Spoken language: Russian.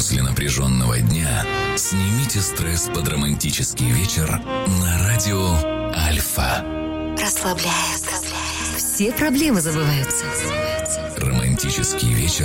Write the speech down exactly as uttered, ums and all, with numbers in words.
После напряженного дня снимите стресс под романтический вечер на радио Альфа. Расслабляет. Все проблемы забываются. Романтический вечер